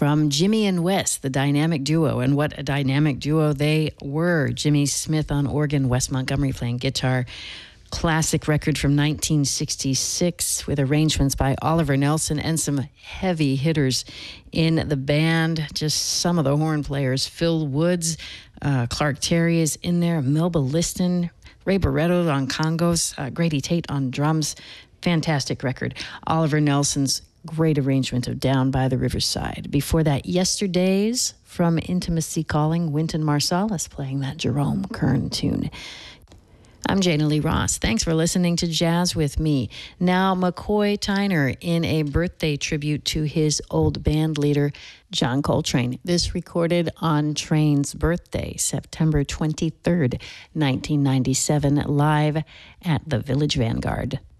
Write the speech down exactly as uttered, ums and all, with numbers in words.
from Jimmy and Wes, the dynamic duo. And what a dynamic duo they were. Jimmy Smith on organ, Wes Montgomery playing guitar. Classic record from nineteen sixty-six with arrangements by Oliver Nelson and some heavy hitters in the band. Just some of the horn players. Phil Woods, uh, Clark Terry is in there, Melba Liston, Ray Barretto on congos, uh, Grady Tate on drums. Fantastic record. Oliver Nelson's great arrangement of Down by the Riverside. Before that, Yesterdays from Intimacy Calling, Wynton Marsalis playing that Jerome Kern tune. I'm Jana Lee Ross. Thanks for listening to Jazz with me. Now, McCoy Tyner in a birthday tribute to his old band leader, John Coltrane. This recorded on Train's birthday, September twenty-third, nineteen ninety-seven, live at the Village Vanguard.